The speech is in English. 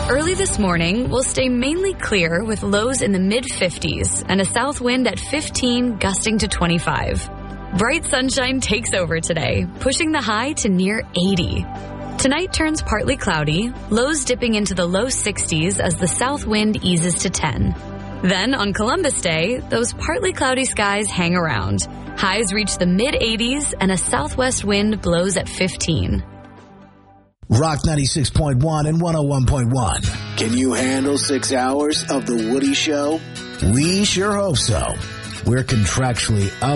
Early this morning, we'll stay mainly clear with lows in the mid-50s and a south wind at 15, gusting to 25. Bright sunshine takes over today, pushing the high to near 80. Tonight turns partly cloudy, lows dipping into the low 60s as the south wind eases to 10. Then, on Columbus Day, those partly cloudy skies hang around. Highs reach the mid-80s and a southwest wind blows at 15. Rock 96.1 and 101.1. Can you handle 6 hours of The Woody Show? We sure hope so. We're contractually